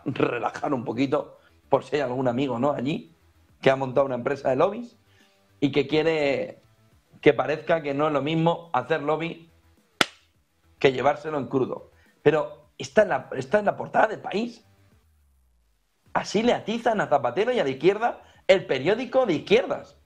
relajar un poquito, por si hay algún amigo, ¿no?, allí, que ha montado una empresa de lobbies y que quiere que parezca que no es lo mismo hacer lobby que llevárselo en crudo. Pero está en la portada del País. Así le atizan a Zapatero y a la izquierda el periódico de izquierdas.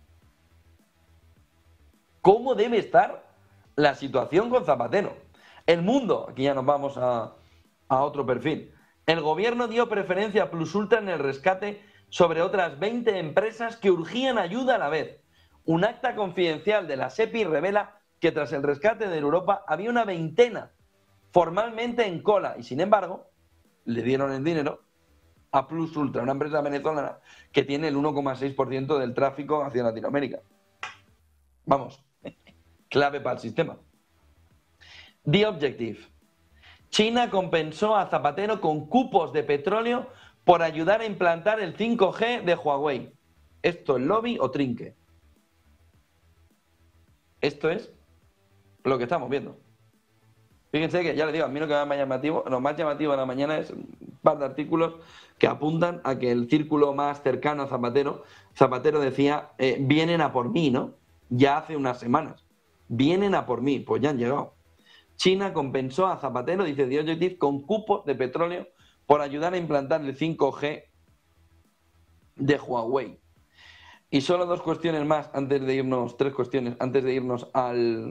¿Cómo debe estar la situación con Zapatero? El Mundo, aquí ya nos vamos a otro perfil. El gobierno dio preferencia a Plus Ultra en el rescate sobre otras 20 empresas que urgían ayuda a la vez. Un acta confidencial de la SEPI revela que tras el rescate de Europa había una veintena formalmente en cola y, sin embargo, le dieron el dinero a Plus Ultra, una empresa venezolana que tiene el 1,6% del tráfico hacia Latinoamérica. Vamos, clave para el sistema. The Objective. China compensó a Zapatero con cupos de petróleo por ayudar a implantar el 5G de Huawei. ¿Esto es lobby o trinque? Esto es lo que estamos viendo. Fíjense que, ya les digo, a mí lo más llamativo de la mañana es un par de artículos que apuntan a que el círculo más cercano a Zapatero decía, vienen a por mí, ¿no? Ya hace unas semanas. Vienen a por mí, pues ya han llegado. China compensó a Zapatero, dice The Objective, con cupos de petróleo por ayudar a implantar el 5G de Huawei. Y solo tres cuestiones antes de irnos a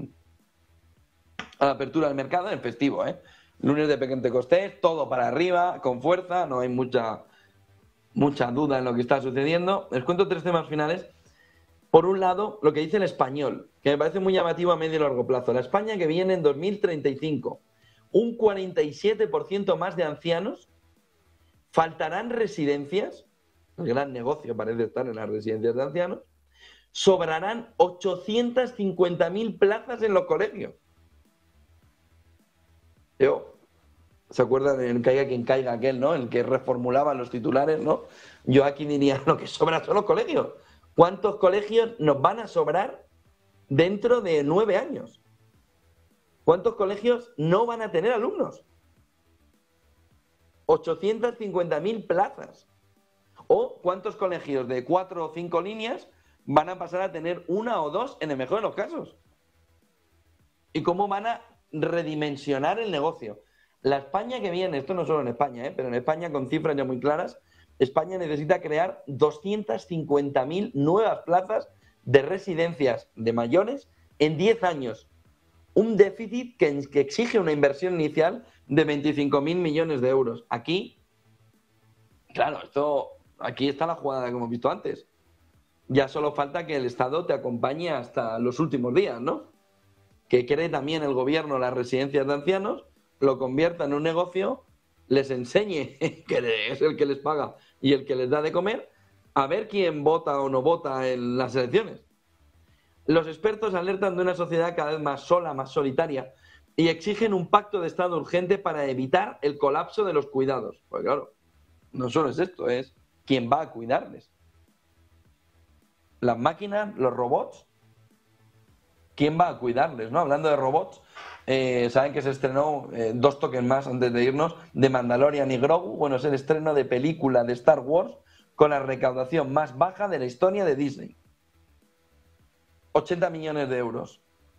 la apertura del mercado, el festivo, lunes de Pentecostés, todo para arriba, con fuerza, no hay mucha duda en lo que está sucediendo. Les cuento tres temas finales. Por un lado, lo que dice el Español, que me parece muy llamativo a medio y largo plazo. La España que viene en 2035, un 47% más de ancianos, faltarán residencias, el gran negocio parece estar en las residencias de ancianos, sobrarán 850.000 plazas en los colegios. ¿Se acuerdan del caiga quien caiga aquel, ¿no? El que reformulaba los titulares, ¿no? Yo aquí diría, lo que sobra son los colegios. ¿Cuántos colegios nos van a sobrar dentro de 9 años? ¿Cuántos colegios no van a tener alumnos? 850.000 plazas. ¿O cuántos colegios de 4 o 5 líneas van a pasar a tener 1 o 2 en el mejor de los casos? ¿Y cómo van a redimensionar el negocio? La España que viene, esto no solo en España, pero en España con cifras ya muy claras, España necesita crear 250.000 nuevas plazas de residencias de mayores en 10 años. Un déficit que exige una inversión inicial de 25.000 millones de euros. Aquí, claro, aquí está la jugada que hemos visto antes. Ya solo falta que el Estado te acompañe hasta los últimos días, ¿no? Que cree también el gobierno las residencias de ancianos, lo convierta en un negocio, les enseñe, que es el que les paga y el que les da de comer, a ver quién vota o no vota en las elecciones. Los expertos alertan de una sociedad cada vez más sola, más solitaria, y exigen un pacto de Estado urgente para evitar el colapso de los cuidados. Pues claro, no solo es esto, es quién va a cuidarles. Las máquinas, los robots, ¿quién va a cuidarles, no? Hablando de robots, saben que se estrenó 2 toques más antes de irnos, de Mandalorian y Grogu. Bueno, es el estreno de película de Star Wars con la recaudación más baja de la historia de Disney. 80 millones de euros.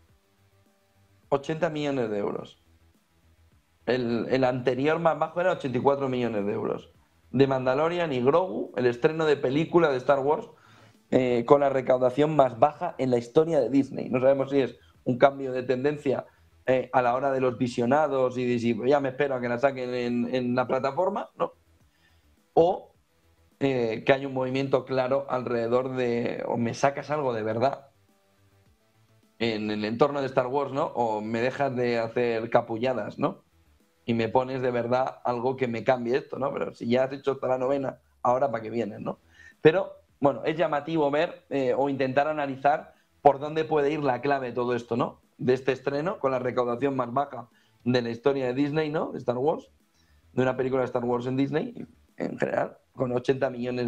80 millones de euros. El anterior más bajo era 84 millones de euros. De Mandalorian y Grogu, el estreno de película de Star Wars, con la recaudación más baja en la historia de Disney. No sabemos si es un cambio de tendencia a la hora de los visionados y de si ya me espero a que la saquen en la plataforma, ¿no? O que hay un movimiento claro alrededor de o me sacas algo de verdad en el entorno de Star Wars, ¿no? O me dejas de hacer capulladas, ¿no? Y me pones de verdad algo que me cambie esto, ¿no? Pero si ya has hecho hasta la novena, ahora para qué vienes, ¿no? Pero bueno, es llamativo ver o intentar analizar por dónde puede ir la clave de todo esto, ¿no? De este estreno, con la recaudación más baja de la historia de Disney, ¿no? De Star Wars, de una película de Star Wars en Disney, en general, con 80 millones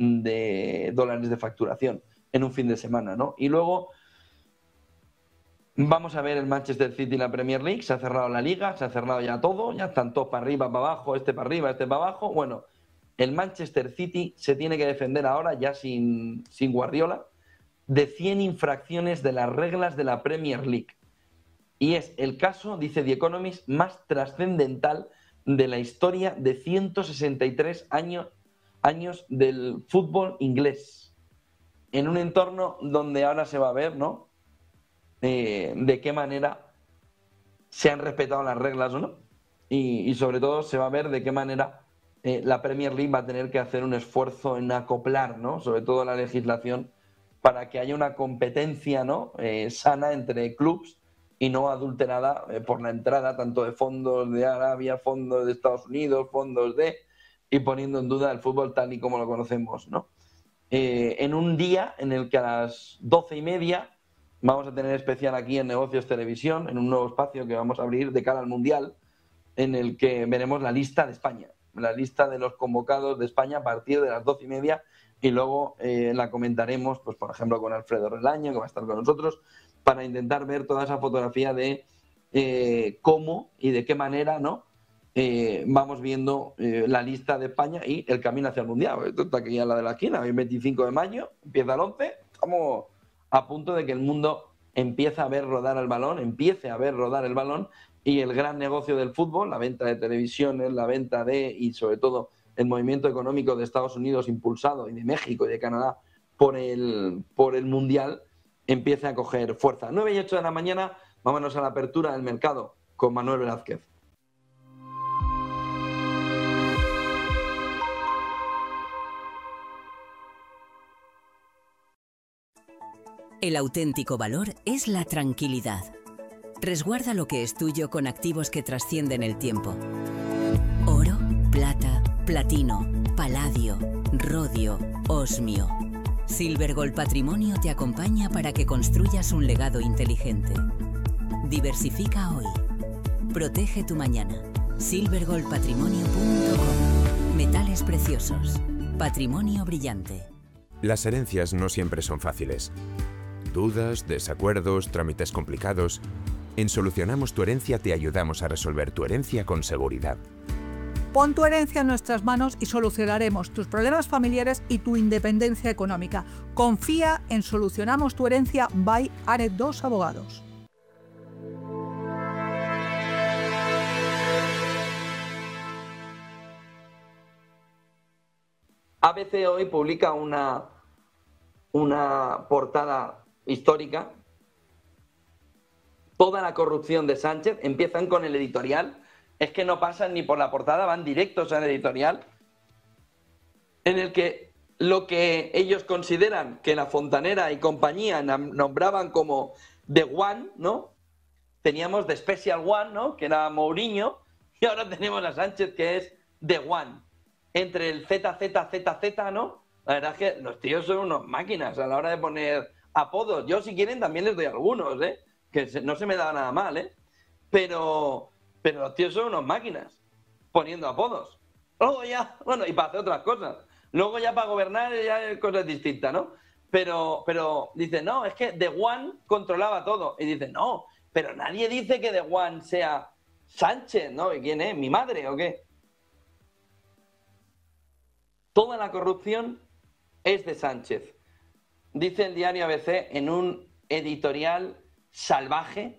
de dólares de facturación en un fin de semana, ¿no? Y luego, Vamos a ver el Manchester City en la Premier League. Se ha cerrado la Liga, se ha cerrado ya todo. Ya están todos para arriba, para abajo, este para arriba, este para abajo. Bueno, el Manchester City se tiene que defender ahora, ya sin Guardiola, de 100 infracciones de las reglas de la Premier League. Y es el caso, dice The Economist, más trascendental de la historia de 163 años del fútbol inglés. En un entorno donde ahora se va a ver, ¿no?, de qué manera se han respetado las reglas o no. Y sobre todo se va a ver de qué manera la Premier League va a tener que hacer un esfuerzo en acoplar, ¿no?, sobre todo la legislación, para que haya una competencia, ¿no?, sana entre clubes y no adulterada por la entrada tanto de fondos de Arabia, fondos de Estados Unidos, y poniendo en duda el fútbol tal y como lo conocemos, ¿no? En un día en el que a las 12:30 vamos a tener especial aquí en Negocios Televisión, en un nuevo espacio que vamos a abrir de cara al Mundial, en el que veremos la lista de España, la lista de los convocados de España a partir de las 12:30, y luego la comentaremos, pues por ejemplo, con Alfredo Relaño, que va a estar con nosotros, para intentar ver toda esa fotografía de cómo y de qué manera, ¿no?, vamos viendo la lista de España y el camino hacia el Mundial. Esto está aquí a la de la esquina, hoy 25 de mayo, empieza el 11, estamos a punto de que el mundo empiece a ver rodar el balón, y el gran negocio del fútbol, la venta de televisiones, la venta y sobre todo el movimiento económico de Estados Unidos impulsado, y de México y de Canadá por el Mundial, empiece a coger fuerza. 9:08 de la mañana, vámonos a la apertura del mercado con Manuel Velázquez. El auténtico valor es la tranquilidad. Resguarda lo que es tuyo con activos que trascienden el tiempo. Oro, plata, platino, paladio, rodio, osmio. Silver Gold Patrimonio te acompaña para que construyas un legado inteligente. Diversifica hoy. Protege tu mañana. silvergoldpatrimonio.com. Metales preciosos. Patrimonio brillante. Las herencias no siempre son fáciles. Dudas, desacuerdos, trámites complicados. En Solucionamos tu Herencia te ayudamos a resolver tu herencia con seguridad. Pon tu herencia en nuestras manos y solucionaremos tus problemas familiares y tu independencia económica. Confía en Solucionamos tu Herencia by Aret 2 Abogados. ABC hoy publica una portada histórica. Toda la corrupción de Sánchez, empiezan con el editorial, es que no pasan ni por la portada, van directos al editorial, en el que lo que ellos consideran que la Fontanera y compañía nombraban como The One, ¿no? Teníamos The Special One, ¿no?, que era Mourinho, y ahora tenemos a Sánchez, que es The One. Entre el ZZZZ, ¿no? La verdad es que los tíos son unos máquinas a la hora de poner apodos. Yo, si quieren, también les doy algunos, que no se me da nada mal, pero los tíos son unos máquinas poniendo apodos. Luego ya, bueno, y para hacer otras cosas. Luego ya para gobernar ya es cosas distintas, ¿no? Pero dice, no, es que The One controlaba todo. Y dice, no, pero nadie dice que The One sea Sánchez, ¿no? ¿Y quién es? ¿Mi madre o qué? Toda la corrupción es de Sánchez. Dice el diario ABC en un editorial salvaje,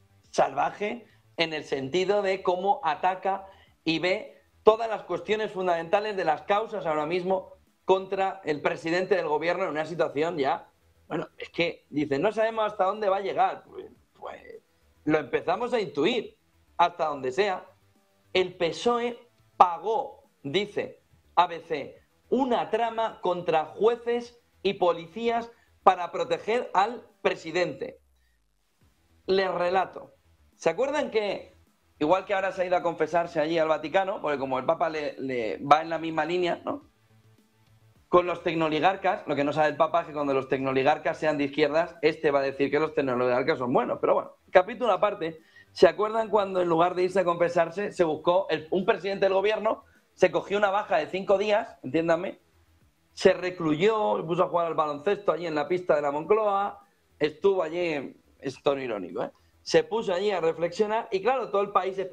en el sentido de cómo ataca y ve todas las cuestiones fundamentales de las causas ahora mismo contra el presidente del gobierno en una situación ya, bueno, es que dice, no sabemos hasta dónde va a llegar. Pues lo empezamos a intuir, hasta donde sea. El PSOE pagó, dice ABC, una trama contra jueces y policías para proteger al presidente. Les relato. ¿Se acuerdan que, igual que ahora se ha ido a confesarse allí al Vaticano, porque como el Papa le va en la misma línea, ¿no?, con los tecnoligarcas, lo que no sabe el Papa es que cuando los tecnoligarcas sean de izquierdas, va a decir que los tecnoligarcas son buenos. Pero bueno, capítulo aparte, ¿se acuerdan cuando en lugar de irse a confesarse se buscó un presidente del gobierno, se cogió una baja de 5 días, entiéndanme, se recluyó, se puso a jugar al baloncesto allí en la pista de la Moncloa, estuvo allí es tono irónico, se puso allí a reflexionar y claro, todo el país